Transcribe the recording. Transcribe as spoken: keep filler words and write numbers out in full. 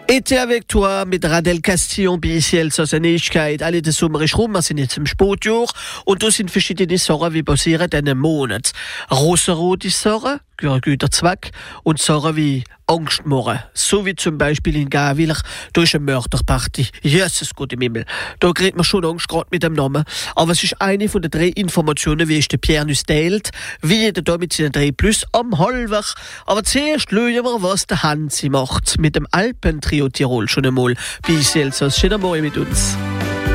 Été avec toi mit Radel Castillon, Biesiel, Sossenigkeit, alle des Sommer ist rum, wir sind jetzt im Sportjahr und da sind verschiedene Sachen, wie passieren in einem Monat. Rosarote Sachen, guter Zweck, und Sachen wie Angst machen. So wie zum Beispiel in Gawilach, da ist eine Mörderparty. Jesus Gott im Himmel. Da kriegt man schon Angst, gerade mit dem Namen. Aber es ist eine von den drei Informationen, wie es der Pierre uns teilt, wie jeder da mit seinen drei Plus am Halbwach. Aber zuerst schauen wir, was der Hansi macht mit dem Alpentrio Tirol schon einmal. Bis jetzt, schön einmal mit uns.